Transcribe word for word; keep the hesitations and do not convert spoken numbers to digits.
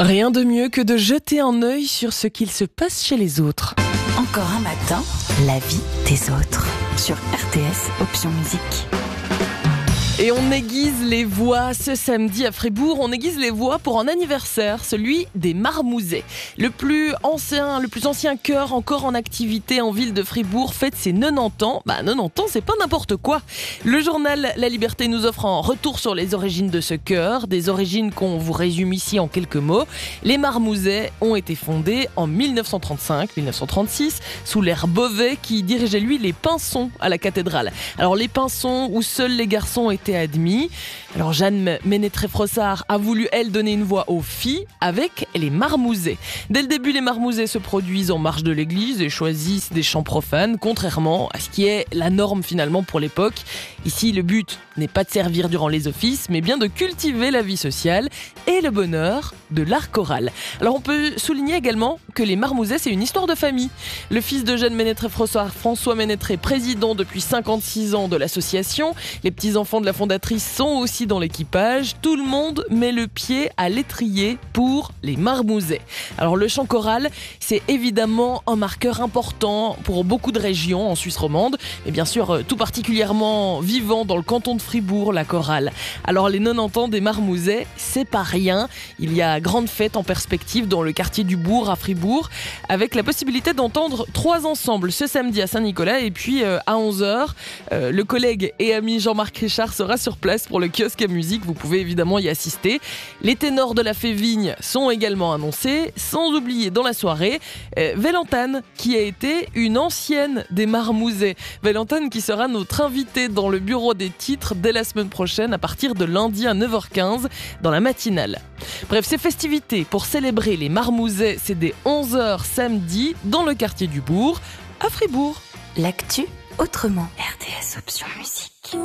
Rien de mieux que de jeter un œil sur ce qu'il se passe chez les autres. Encore un matin, la vie des autres. Sur R T S, option musique. Et on aiguise les voix ce samedi à Fribourg. On aiguise les voix pour un anniversaire, celui des Marmouzets. Le plus ancien, le plus ancien chœur encore en activité en ville de Fribourg fête ses quatre-vingt-dix ans. Bah, quatre-vingt-dix ans, c'est pas n'importe quoi. Le journal La Liberté nous offre un retour sur les origines de ce chœur, des origines qu'on vous résume ici en quelques mots. Les Marmouzets ont été fondés en mille neuf cent trente-cinq mille neuf cent trente-six sous l'ère Beauvais qui dirigeait lui les Pinsons à la cathédrale. Alors les Pinsons où seuls les garçons étaient admis. Alors Jeanne Ménétré-Frossard a voulu elle donner une voix aux filles avec les Marmouzets. Dès le début, les Marmouzets se produisent en marge de l'église et choisissent des chants profanes, contrairement à ce qui est la norme finalement pour l'époque. Ici, le but n'est pas de servir durant les offices, mais bien de cultiver la vie sociale et le bonheur de l'art choral. Alors on peut souligner également que les Marmouzets, c'est une histoire de famille. Le fils de Jeanne Ménétré-Frossard, François Ménétré, président depuis cinquante-six ans de l'association. Les petits-enfants de la fondatrice sont aussi dans l'équipage. Tout le monde met le pied à l'étrier pour les Marmouzets. Alors le chant choral, c'est évidemment un marqueur important pour beaucoup de régions en Suisse romande, et bien sûr tout particulièrement vivant dans le canton de Fribourg, la chorale. Alors les quatre-vingt-dix ans des Marmouzets, c'est pas rien. Il y a grande fête en perspective dans le quartier du Bourg à Fribourg, avec la possibilité d'entendre trois ensembles ce samedi à Saint-Nicolas, et puis euh, à onze heures, euh, le collègue et ami Jean-Marc Richard sera sur place pour le kiosque à musique. Vous pouvez évidemment y assister. Les ténors de la Févigne sont également annoncés, sans oublier dans la soirée euh, Vélantane, qui a été une ancienne des Marmouzets. Vélantane qui sera notre invitée dans le bureau des titres dès la semaine prochaine à partir de lundi à neuf heures quinze dans la matinale. Bref, ces festivités pour célébrer les Marmouzets, c'est dès onze heures samedi dans le quartier du Bourg à Fribourg. L'actu autrement. R T S, option musique.